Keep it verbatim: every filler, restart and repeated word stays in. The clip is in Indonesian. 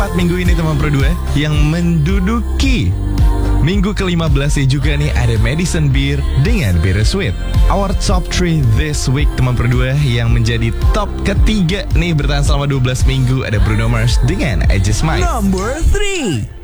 keempat minggu ini teman Pro dua yang menduduki minggu ke lima belas ya juga nih ada Madison Beer dengan Bittersweet. Our top three this week teman Pro dua yang menjadi top ketiga nih bertahan selama dua belas minggu ada Bruno Mars dengan I Just Might. Number three.